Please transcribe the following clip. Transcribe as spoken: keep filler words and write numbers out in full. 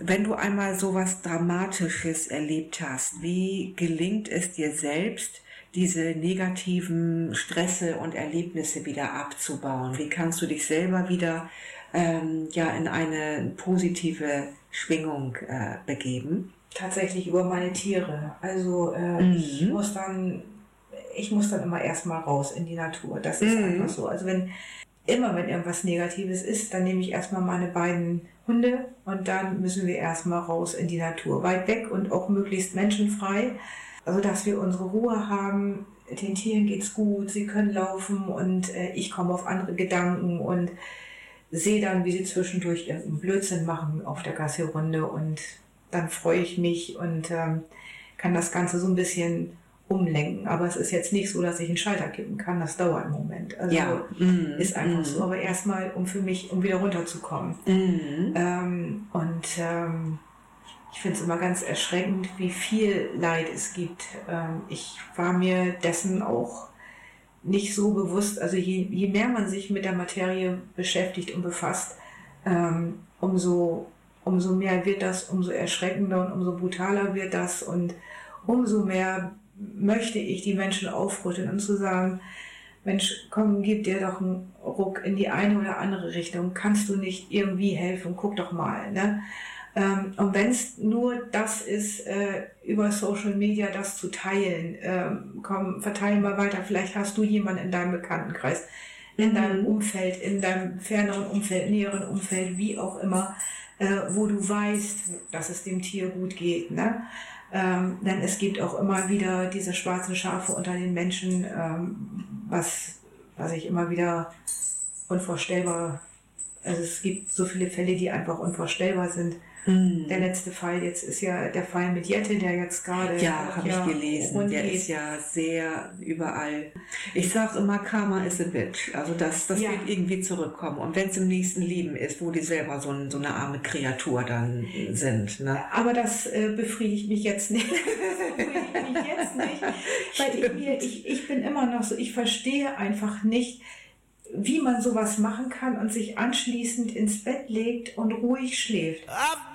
wenn du einmal sowas Dramatisches erlebt hast, wie gelingt es dir selbst, diese negativen Stresse und Erlebnisse wieder abzubauen? Wie kannst du dich selber wieder ähm, ja, in eine positive Schwingung äh, begeben? Tatsächlich über meine Tiere. Also äh, Mhm. ich muss dann, ich muss dann immer erstmal raus in die Natur. Das ist Mhm. einfach so. Also wenn immer wenn irgendwas Negatives ist, dann nehme ich erstmal meine beiden Hunde und dann müssen wir erstmal raus in die Natur. Weit weg und auch möglichst menschenfrei. Also dass wir unsere Ruhe haben, den Tieren geht's gut, sie können laufen und äh, ich komme auf andere Gedanken und sehe dann, wie sie zwischendurch irgendeinen Blödsinn machen auf der Gassi-Runde und dann freue ich mich und ähm, kann das Ganze so ein bisschen umlenken. Aber es ist jetzt nicht so, dass ich einen Schalter kippen kann, das dauert einen Moment. Also Ja. Mhm. ist einfach Mhm. so. Aber erstmal, um für mich, um wieder runterzukommen. Mhm. Ähm, und ähm, ich finde es immer ganz erschreckend, wie viel Leid es gibt. Ähm, ich war mir dessen auch nicht so bewusst. Also je, je mehr man sich mit der Materie beschäftigt und befasst, ähm, umso, umso mehr wird das, umso erschreckender und umso brutaler wird das und umso mehr möchte ich die Menschen aufrütteln und zu sagen, Mensch, komm, gib dir doch einen Ruck in die eine oder andere Richtung. Kannst du nicht irgendwie helfen? Guck doch mal. Ne? Ähm, und wenn es nur das ist, äh, über Social Media das zu teilen, ähm, komm, verteile mal weiter. Vielleicht hast du jemanden in deinem Bekanntenkreis, in mhm. deinem Umfeld, in deinem ferneren Umfeld, näheren Umfeld, wie auch immer, äh, wo du weißt, dass es dem Tier gut geht. Ne? Ähm, denn es gibt auch immer wieder diese schwarzen Schafe unter den Menschen, ähm, was, was ich immer wieder unvorstellbar, also es gibt so viele Fälle, die einfach unvorstellbar sind. Mm. Der letzte Fall jetzt ist ja der Fall mit Jette, der jetzt gerade... Ja, habe ich gelesen. Der ist ja sehr überall. Ich sage immer, Karma is a bitch. Also das, das ja. wird irgendwie zurückkommen. Und wenn es im nächsten Leben ist, wo die selber so, ein, so eine arme Kreatur dann sind. Ne? Aber das äh, befriedigt mich jetzt nicht. Das befriedigt mich jetzt nicht. Weil ich, mir, ich, ich bin immer noch so, ich verstehe einfach nicht, wie man sowas machen kann und sich anschließend ins Bett legt und ruhig schläft.